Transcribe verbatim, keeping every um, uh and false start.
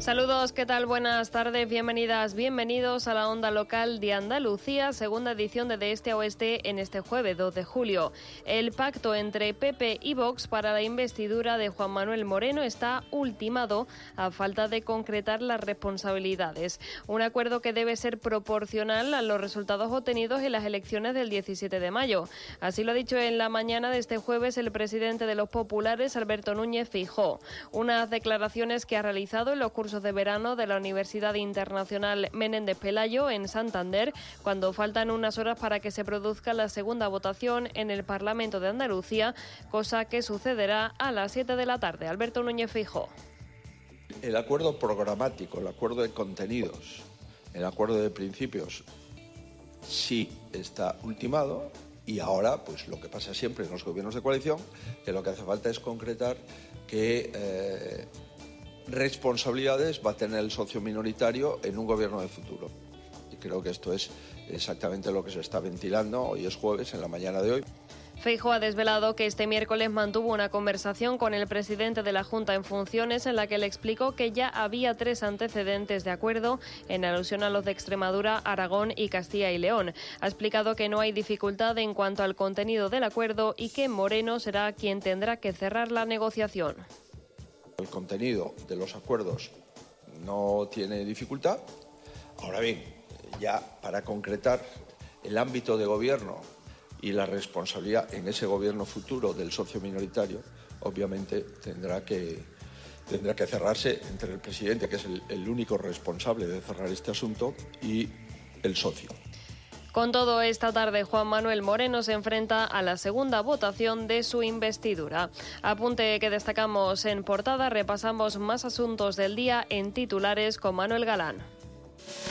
Saludos, ¿qué tal? Buenas tardes, bienvenidas, bienvenidos a la Onda Local de Andalucía, segunda edición de De Este a Oeste en este jueves dos de julio. El pacto entre P P y Vox para la investidura de Juan Manuel Moreno está ultimado a falta de concretar las responsabilidades. Un acuerdo que debe ser proporcional a los resultados obtenidos en las elecciones del diecisiete de mayo. Así lo ha dicho en la mañana de este jueves el presidente de los populares, Alberto Núñez Feijóo. Unas declaraciones que ha realizado en los cursos de verano de la Universidad Internacional Menéndez Pelayo en Santander, cuando faltan unas horas para que se produzca la segunda votación en el Parlamento de Andalucía, cosa que sucederá a las siete de la tarde. Alberto Núñez Feijóo. El acuerdo programático, el acuerdo de contenidos, el acuerdo de principios sí está ultimado, y ahora, pues lo que pasa siempre en los gobiernos de coalición, que lo que hace falta es concretar que eh, responsabilidades va a tener el socio minoritario en un gobierno de futuro. Y creo que esto es exactamente lo que se está ventilando. Hoy es jueves, en la mañana de hoy. Feijóo ha desvelado que este miércoles mantuvo una conversación con el presidente de la Junta en funciones en la que le explicó que ya había tres antecedentes de acuerdo en alusión a los de Extremadura, Aragón y Castilla y León. Ha explicado que no hay dificultad en cuanto al contenido del acuerdo y que Moreno será quien tendrá que cerrar la negociación. El contenido de los acuerdos no tiene dificultad. Ahora bien, ya para concretar el ámbito de gobierno y la responsabilidad en ese gobierno futuro del socio minoritario, obviamente tendrá que, tendrá que cerrarse entre el presidente, que es el, el único responsable de cerrar este asunto, y el socio. Con todo, esta tarde Juan Manuel Moreno se enfrenta a la segunda votación de su investidura. Apunte que destacamos en portada, repasamos más asuntos del día en titulares con Manuel Galán.